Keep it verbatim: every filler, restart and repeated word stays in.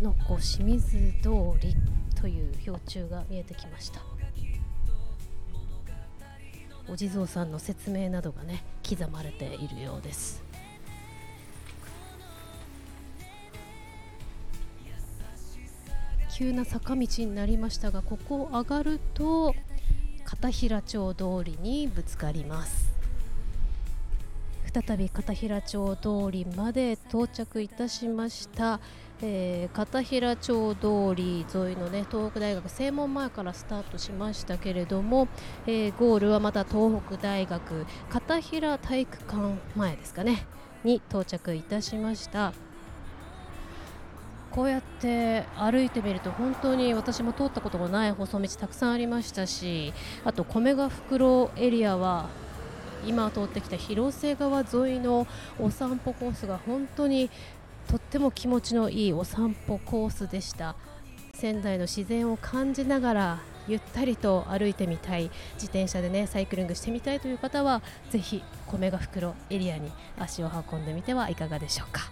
の子清水通りという標柱が見えてきました。お地蔵さんの説明などがね刻まれているようです。急な坂道になりましたが、ここを上がると片平町通りにぶつかります。再び片平町通りまで到着いたしました。えー、片平町通り沿いのね東北大学正門前からスタートしましたけれども、えー、ゴールはまた東北大学片平体育館前ですかねに到着いたしました。こうやって歩いてみると本当に私も通ったことがない細道たくさんありましたし、あと米ヶ袋エリアは今通ってきた広瀬川沿いのお散歩コースが本当にとっても気持ちのいいお散歩コースでした。仙台の自然を感じながらゆったりと歩いてみたい、自転車でねサイクリングしてみたいという方はぜひ米ヶ袋エリアに足を運んでみてはいかがでしょうか。